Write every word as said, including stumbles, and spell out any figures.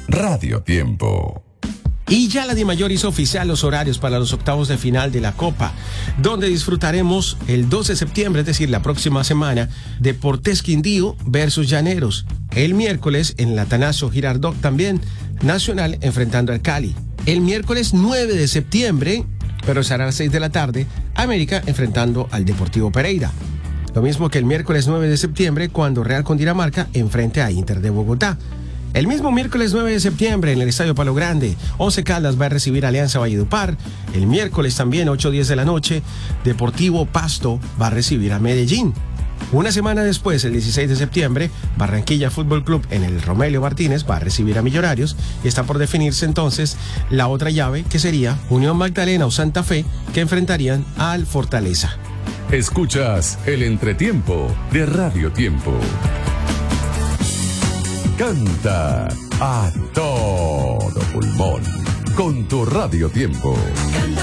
Radio Tiempo. Y ya la DIMAYOR hizo oficial los horarios para los octavos de final de la Copa, donde disfrutaremos el dos de septiembre, es decir, la próxima semana, Deportes Quindío versus Llaneros. El miércoles en el Atanasio Girardot también, Nacional enfrentando al Cali. El miércoles nueve de septiembre, pero será a las seis de la tarde, América enfrentando al Deportivo Pereira. Lo mismo que el miércoles nueve de septiembre, cuando Real Cundinamarca enfrente a Inter de Bogotá. El mismo miércoles nueve de septiembre en el Estadio Palo Grande, Once Caldas va a recibir Alianza Valledupar. El miércoles también, ocho diez de la noche, Deportivo Pasto va a recibir a Medellín. Una semana después, el dieciséis de septiembre, Barranquilla Fútbol Club en el Romelio Martínez va a recibir a Millonarios y está por definirse entonces la otra llave, que sería Unión Magdalena o Santa Fe, que enfrentarían al Fortaleza. Escuchas el entretiempo de Radio Tiempo. Canta a todo pulmón con tu Radio Tiempo.